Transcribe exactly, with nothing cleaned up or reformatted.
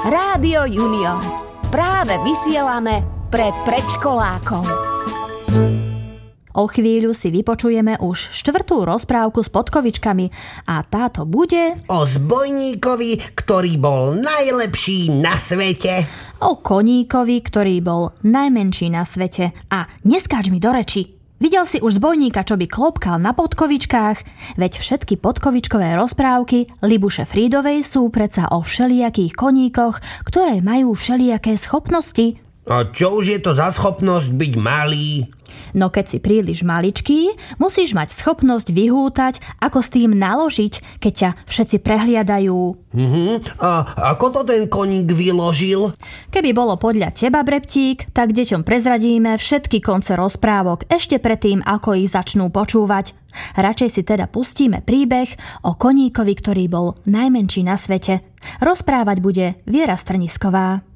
Rádio Junior. Práve vysielame pre predškolákov. O chvíľu si vypočujeme už štvrtú rozprávku s podkovičkami a táto bude o zbojníkovi, ktorý bol najlepší na svete. O koníkovi, ktorý bol najmenší na svete. A neskáč mi do reči. Videl si už zbojníka, čo by klopkal na podkovičkách? Veď všetky podkovičkové rozprávky Libuše Frídovej sú predsa o všelijakých koníkoch, ktoré majú všelijaké schopnosti. A čo už je to za schopnosť byť malý? No keď si príliš maličký, musíš mať schopnosť vyhútať, ako s tým naložiť, keď ťa všetci prehliadajú. Uh-huh. A ako to ten koník vyložil? Keby bolo podľa teba, Breptík, tak deťom prezradíme všetky konce rozprávok ešte predtým, ako ich začnú počúvať. Radšej si teda pustíme príbeh o koníkovi, ktorý bol najmenší na svete. Rozprávať bude Viera Strnisková.